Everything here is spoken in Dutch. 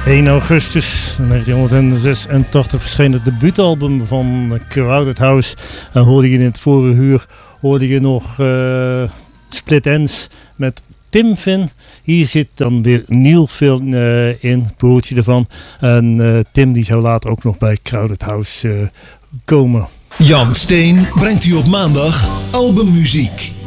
1 augustus 1986 verscheen het debuutalbum van Crowded House. En hoorde je in het vorige uur nog Split Enz met Tim Finn. Hier zit dan weer Neil Finn in, broertje ervan. En Tim die zou later ook nog bij Crowded House komen. Jan Steen brengt u op maandag albummuziek.